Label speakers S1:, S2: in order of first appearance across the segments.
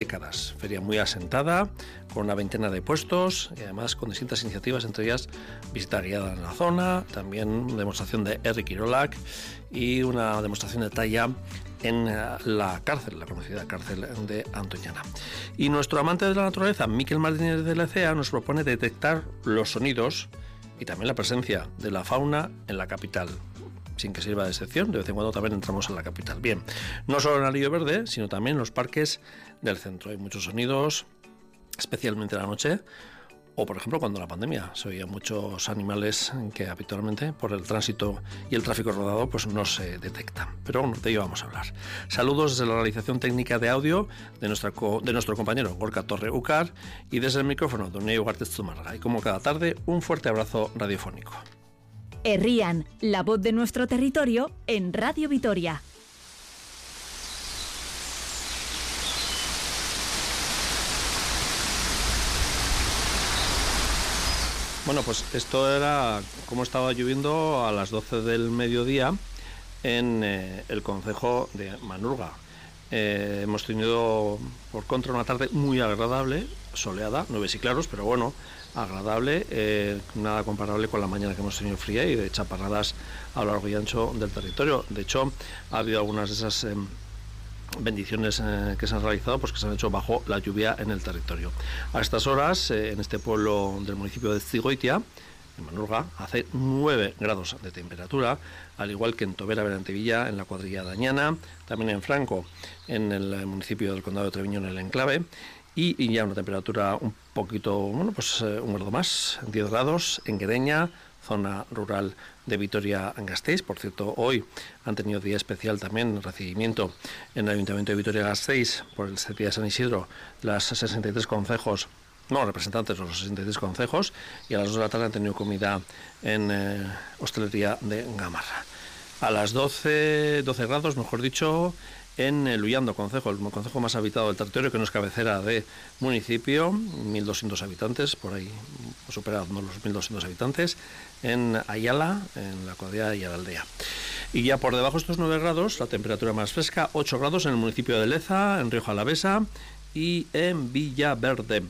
S1: décadas. Feria muy asentada, con una veintena de puestos y además con distintas iniciativas, entre ellas visita guiada en la zona, también demostración de Herri Kirolak y una demostración de talla en la cárcel, la conocida cárcel de Antoñana. Y nuestro amante de la naturaleza, Miquel Martínez de Lecea, nos propone detectar los sonidos y también la presencia de la fauna en la capital. Sin que sirva de excepción, de vez en cuando también entramos en la capital. Bien, no solo en Anillo Verde, sino también en los parques del centro. Hay muchos sonidos, especialmente a la noche, o por ejemplo cuando la pandemia se oían muchos animales que habitualmente por el tránsito y el tráfico rodado pues no se detectan. Pero bueno, de ello vamos a hablar. Saludos desde la realización técnica de audio de nuestro compañero Gorka Torre Ucar y desde el micrófono de Unai Ugarte Zumarraga. Y como cada tarde, un fuerte abrazo radiofónico.
S2: Herrian, la voz de nuestro territorio en Radio Vitoria.
S1: Bueno, pues esto era como estaba lloviendo a las 12 del mediodía en el concejo de Manurga. Hemos tenido por contra una tarde muy agradable, soleada, nubes y claros, pero bueno, agradable, nada comparable con la mañana que hemos tenido fría y de chaparradas a lo largo y ancho del territorio. De hecho, ha habido algunas de esas bendiciones que se han realizado, pues que se han hecho bajo la lluvia en el territorio. A estas horas, en este pueblo del municipio de Zigoitia, en Manurga, hace 9 grados de temperatura, al igual que en Tobera, Berantevilla, en la cuadrilla de Añana, también en Franco, en el municipio del condado de Treviño, en el enclave, y ya una temperatura un poquito, bueno, pues un grado más, 10 grados en Guereña, zona rural de Vitoria-Gasteiz. Por cierto, hoy han tenido día especial también, recibimiento en el Ayuntamiento de Vitoria-Gasteiz por el día de San Isidro, las 63 concejos, no, representantes de los 63 concejos, y a las 2 de la tarde han tenido comida en hostelería de Gamarra. A las 12 grados, mejor dicho, en Luyando concejo, el concejo más habitado del territorio, que no es cabecera de municipio, 1.200 habitantes, por ahí superando los 1.200 habitantes, en Ayala, en la cuadrilla de Ayala-Aldea. Y ya por debajo de estos 9 grados, la temperatura más fresca, 8 grados en el municipio de Leza, en Rioja Alavesa y en Villaverde,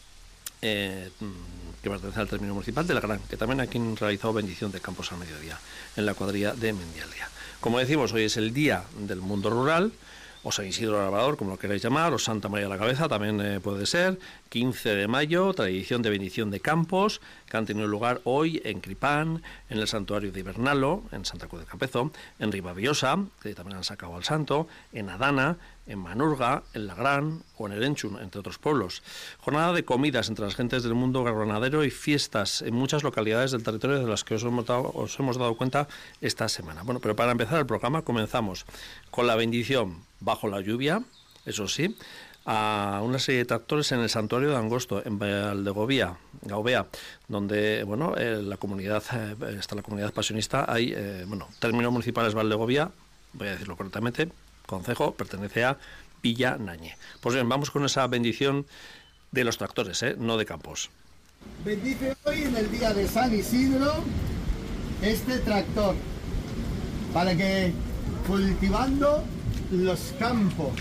S1: que pertenece al término municipal de La Gran, que también aquí han realizado bendición de campos al mediodía, en la cuadrilla de Mendialdea. Como decimos, hoy es el Día del Mundo Rural, o San Isidro Labrador, como lo queráis llamar, o Santa María la Cabeza, también puede ser. 15 de mayo, tradición de bendición de campos, que han tenido lugar hoy en Cripán, en el santuario de Ibernalo, en Santa Cruz de Campezo, en Ribaviosa, que también han sacado al santo, en Adana, en Manurga, en La Gran o en el Enchun, entre otros pueblos. Jornada de comidas entre las gentes del mundo ganadero y fiestas en muchas localidades del territorio de las que os hemos dado cuenta esta semana. Bueno, pero para empezar el programa comenzamos con la bendición bajo la lluvia, eso sí, a una serie de tractores en el santuario de Angosto, en Valdegovía, Gaubea, donde, bueno, la comunidad, está la comunidad pasionista, hay, término municipal es Valdegovía, voy a decirlo correctamente, concejo, pertenece a Villa Nañe. Pues bien, vamos con esa bendición de los tractores, no de campos.
S3: Bendice hoy en el día de San Isidro este tractor, para que cultivando los campos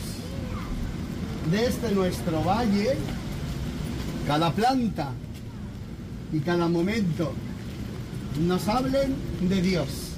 S3: de este nuestro valle, cada planta y cada momento nos hablen de Dios.